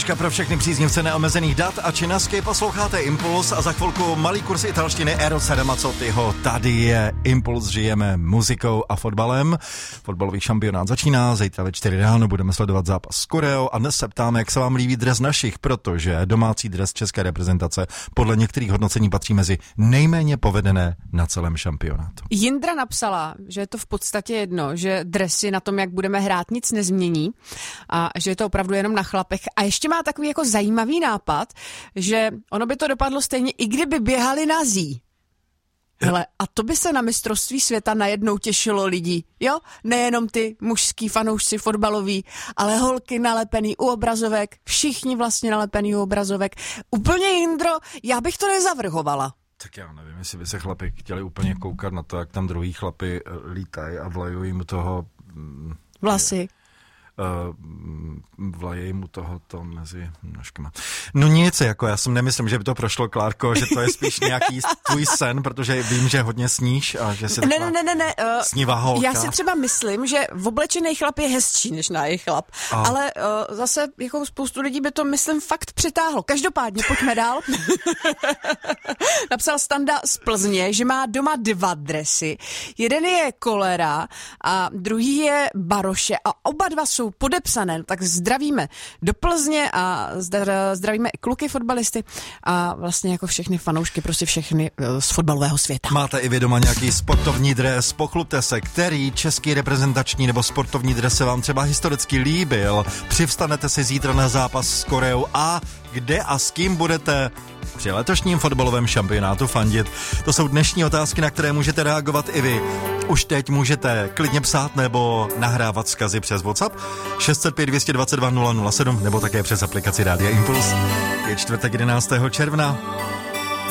písnička pro všechny příznivce neomezených dat a činnosti. Posloucháte Impuls a za chvilku malý kurz italštiny Eros Ramazottiho. Tady je Impuls, žijeme muzikou a fotbalem. Fotbalový šampionát začíná, zítra ve 4 ráno budeme sledovat zápas s Koreou a dnes se ptáme, jak se vám líbí dres našich, protože domácí dres české reprezentace podle některých hodnocení patří mezi nejméně povedené na celém šampionátu. Jindra napsala, že je to v podstatě jedno, že dresy na tom, jak budeme hrát, nic nezmění a že je to opravdu jenom na chlapech. A ještě má takový jako zajímavý nápad, že ono by to dopadlo stejně, i kdyby běhali nazí. Hele, a to by se na mistrovství světa najednou těšilo lidí, jo? Nejenom ty mužský fanoušci fotbaloví, ale holky nalepený u obrazovek, všichni vlastně nalepený u obrazovek. Úplně, Jindro, já bych to nezavrhovala. Tak já nevím, jestli by se chlapi chtěli úplně koukat na to, jak tam druhý chlapi lítají a vlajují mu toho... Vlasy. Vlajejí mu tohoto mezi nožkama. No nic, jako já jsem nemyslím, že by to prošlo, Klárko, že to je spíš nějaký tvůj sen, protože vím, že hodně sníš a že si ne, snívá holka. Já si třeba myslím, že v oblečený chlap je hezčí než nájí chlap, ale zase jako spoustu lidí by to, myslím, fakt přitáhlo. Každopádně, pojďme dál. Napsal Standa z Plzně, že má doma 2 dresy. Jeden je Kolera a druhý je Baroše a oba dva jsou podepsané, tak zdravíme do Plzně a zdravíme i kluky fotbalisty a vlastně jako všechny fanoušky, prostě všechny z fotbalového světa. Máte i vy doma nějaký sportovní dres, pochlubte se, který český reprezentační nebo sportovní dres se vám třeba historicky líbil, přivstanete si zítra na zápas s Koreou a kde a s kým budete při letošním fotbalovém šampionátu fandit. To jsou dnešní otázky, na které můžete reagovat i vy. Už teď můžete klidně psát nebo nahrávat vzkazy přes WhatsApp 605 222 007 nebo také přes aplikaci Rádia Impuls. Je čtvrtek 11. června.